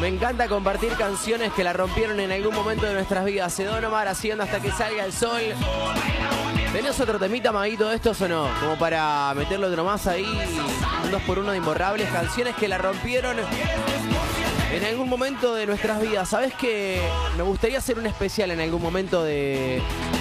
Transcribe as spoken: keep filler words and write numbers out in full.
Me encanta compartir canciones que la rompieron en algún momento de nuestras vidas. Se Don Omar haciendo Hasta que salga el sol. ¿Tenés otro temita, Maguito, de estos o no? Como para meterlo otro más ahí. Un dos por uno de Imborrables. Canciones que la rompieron en algún momento de nuestras vidas. ¿Sabés que me gustaría hacer un especial en algún momento de,